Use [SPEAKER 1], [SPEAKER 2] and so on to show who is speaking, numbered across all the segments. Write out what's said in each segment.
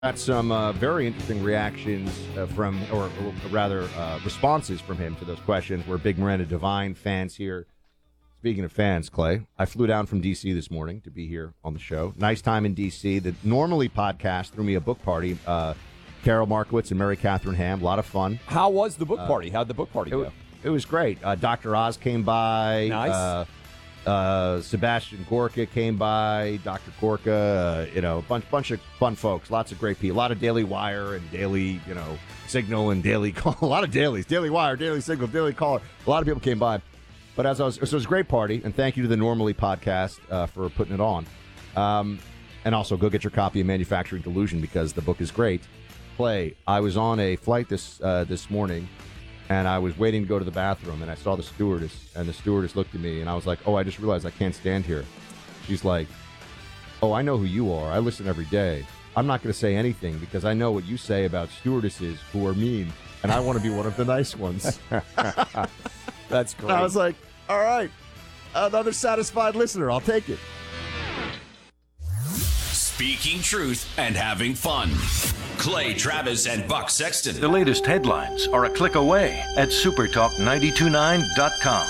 [SPEAKER 1] Got some very interesting reactions from, or rather, responses from him to those questions. We're big Miranda Devine fans here. Speaking of fans, Clay, I flew down from D.C. this morning to be here on the show. Nice time in D.C. The Normally podcast threw me a book party. Carol Markowitz and Mary Catherine Ham. A lot of fun.
[SPEAKER 2] How was the book party? How'd the book party go?
[SPEAKER 1] It was great. Dr. Oz came by.
[SPEAKER 2] Nice.
[SPEAKER 1] Sebastian Gorka came by. Dr. Gorka. A bunch of fun folks. Lots of great people. A lot of Daily Wire and Daily, Signal and Daily Call. A lot of dailies. Daily Wire, Daily Signal, Daily Caller. A lot of people came by. But so it was a great party, and thank you to the Normally podcast for putting it on. And also, go get your copy of Manufacturing Delusion because the book is great. Clay, I was on a flight this morning, and I was waiting to go to the bathroom, and I saw the stewardess, and the stewardess looked at me, and I was like, oh, I just realized I can't stand here. She's like, oh, I know who you are. I listen every day. I'm not going to say anything because I know what you say about stewardesses who are mean, and I want to be one of the nice ones.
[SPEAKER 2] That's great.
[SPEAKER 1] And I was like, all right, another satisfied listener. I'll take it.
[SPEAKER 3] Speaking truth and having fun. Clay Travis and Buck Sexton.
[SPEAKER 4] The latest headlines are a click away at supertalk929.com.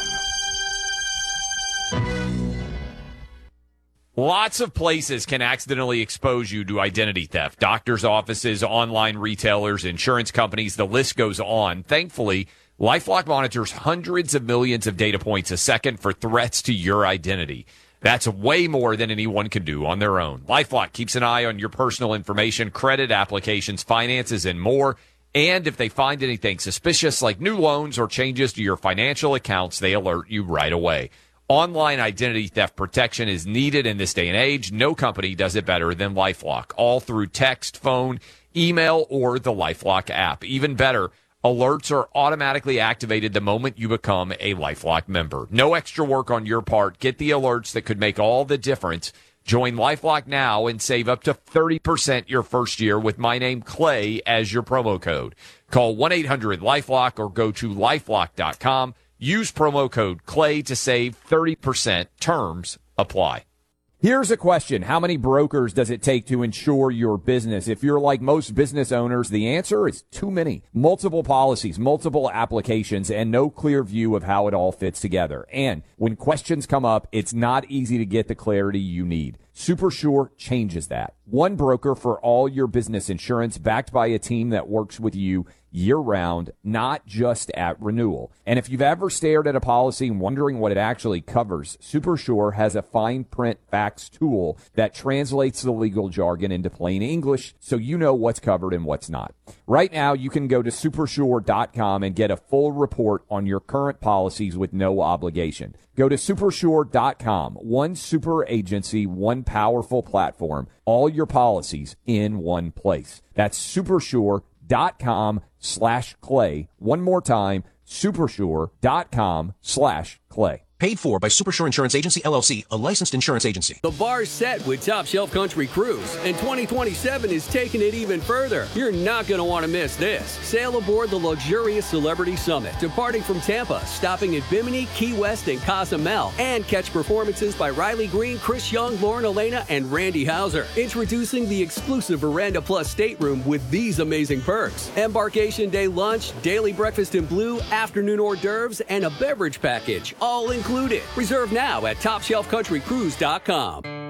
[SPEAKER 2] Lots of places can accidentally expose you to identity theft. Doctors' offices, online retailers, insurance companies, the list goes on. Thankfully, LifeLock monitors hundreds of millions of data points a second for threats to your identity. That's way more than anyone can do on their own. LifeLock keeps an eye on your personal information, credit applications, finances, and more. And if they find anything suspicious like new loans or changes to your financial accounts, they alert you right away. Online identity theft protection is needed in this day and age. No company does it better than LifeLock, all through text, phone, email, or the LifeLock app. Even better, alerts are automatically activated the moment you become a LifeLock member. No extra work on your part. Get the alerts that could make all the difference. Join LifeLock now and save up to 30% your first year with my name, Clay, as your promo code. Call 1-800-LifeLock or go to LifeLock.com. Use promo code Clay to save 30%. Terms apply. Here's a question. How many brokers does it take to insure your business? If you're like most business owners, the answer is too many. Multiple policies, multiple applications, and no clear view of how it all fits together. And when questions come up, it's not easy to get the clarity you need. SuperSure changes that. One broker for all your business insurance, backed by a team that works with you year-round, not just at renewal. And if you've ever stared at a policy and wondering what it actually covers, SuperSure has a fine print facts tool that translates the legal jargon into plain English so you know what's covered and what's not. Right now, you can go to supersure.com and get a full report on your current policies with no obligation. Go to supersure.com. One super agency, one powerful platform. All your policies in one place. That's supersure.com/Clay. One more time, supersure.com/Clay.
[SPEAKER 5] Paid for by SuperSure Insurance Agency, LLC, a licensed insurance agency.
[SPEAKER 6] The bar's set with Top Shelf Country Cruise, and 2027 is taking it even further. You're not going to want to miss this. Sail aboard the luxurious Celebrity Summit, departing from Tampa, stopping at Bimini, Key West, and Cozumel, and catch performances by Riley Green, Chris Young, Lauren Elena, and Randy Hauser. Introducing the exclusive Veranda Plus stateroom with these amazing perks. Embarkation day lunch, daily breakfast in blue, afternoon hors d'oeuvres, and a beverage package, all included. Reserve now at TopShelfCountryCruise.com.